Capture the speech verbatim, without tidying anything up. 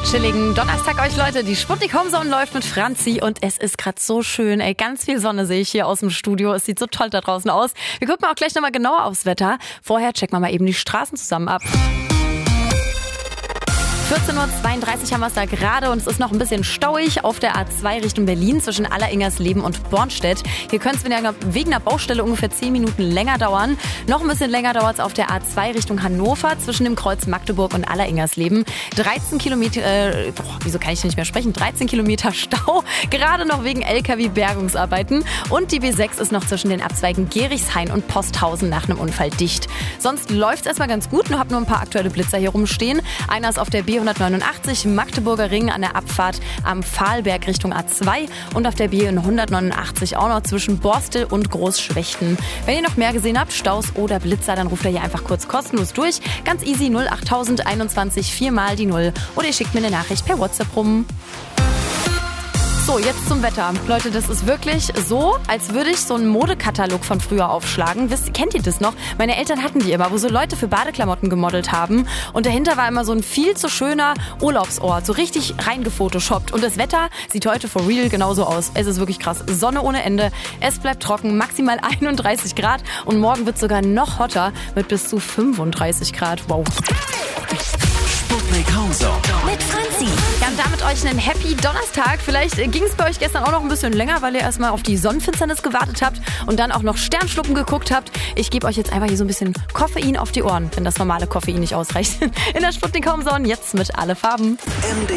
Chilligen Donnerstag euch Leute, die Sputnik Homezone läuft mit Franzi und es ist gerade so schön, ey, ganz viel Sonne sehe ich hier aus dem Studio, es sieht so toll da draußen aus. Wir gucken auch gleich nochmal genauer aufs Wetter, vorher checken wir mal eben die Straßen zusammen ab. vierzehn Uhr zweiunddreißig haben wir es da gerade und es ist noch ein bisschen stauig auf der A zwei Richtung Berlin zwischen Alleringersleben und Bornstedt. Hier könnte es wegen der Baustelle ungefähr zehn Minuten länger dauern. Noch ein bisschen länger dauert es auf der A zwei Richtung Hannover zwischen dem Kreuz Magdeburg und Alleringersleben. dreizehn Kilometer, äh, boah, wieso kann ich nicht mehr sprechen? dreizehn Kilometer Stau, gerade noch wegen L K W-Bergungsarbeiten. Und die B sechs ist noch zwischen den Abzweigen Gerichshain und Posthausen nach einem Unfall dicht. Sonst läuft es erstmal ganz gut, nur hab nur ein paar aktuelle Blitzer hier rumstehen. Einer ist auf der B hundertneunundachtzig Magdeburger Ring an der Abfahrt am Pfahlberg Richtung A zwei und auf der B hundertneunundachtzig auch noch zwischen Borstel und Großschwechten. Wenn ihr noch mehr gesehen habt, Staus oder Blitzer, dann ruft ihr hier einfach kurz kostenlos durch. Ganz easy null achttausend einundzwanzig, viermal die Null oder ihr schickt mir eine Nachricht per WhatsApp rum. So, jetzt zum Wetter. Leute, das ist wirklich so, als würde ich so einen Modekatalog von früher aufschlagen. Wisst, kennt ihr das noch? Meine Eltern hatten die immer, wo so Leute für Badeklamotten gemodelt haben. Und dahinter war immer so ein viel zu schöner Urlaubsort, so richtig reingefotoshoppt. Und das Wetter sieht heute for real genauso aus. Es ist wirklich krass. Sonne ohne Ende. Es bleibt trocken, maximal einunddreißig Grad. Und morgen wird es sogar noch hotter mit bis zu fünfunddreißig Grad. Wow. Sputnik Homezone mit Franzi. Ja, und damit euch einen Happy Donnerstag. Vielleicht ging es bei euch gestern auch noch ein bisschen länger, weil ihr erstmal auf die Sonnenfinsternis gewartet habt und dann auch noch Sternschnuppen geguckt habt. Ich gebe euch jetzt einfach hier so ein bisschen Koffein auf die Ohren, wenn das normale Koffein nicht ausreicht. In der Sputnik Homezone jetzt mit Alle Farben. M D